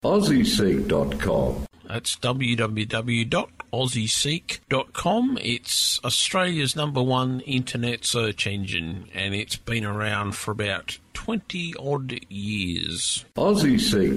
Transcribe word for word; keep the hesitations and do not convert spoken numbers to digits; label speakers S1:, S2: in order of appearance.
S1: aussie seek dot com.
S2: That's w w w dot aussie seek dot com. It's Australia's number one internet search engine, and it's been around for about twenty odd years.
S1: Aussie Seek